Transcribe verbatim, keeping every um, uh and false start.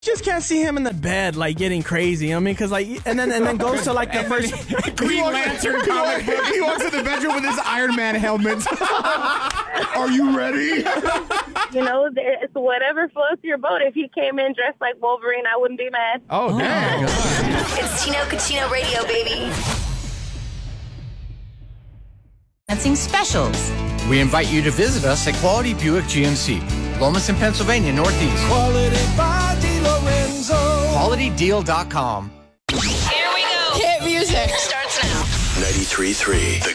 Just can't see him in the bed like getting crazy. You know what I mean, because like, and then and then goes to like the first Green Lantern comic book. He walks in the bedroom with his Iron Man helmet. Are you ready? You know, it's whatever floats your boat. If he came in dressed like Wolverine, I wouldn't be mad. Oh, dang. It's Tino Cucino Radio, baby. Financing specials. We invite you to visit us at Quality Buick G M C, Lomasson, Pennsylvania, Northeast. Quality by DeLorenzo. Quality Deal dot com. Here we go. Hit music. Starts now. ninety-three point three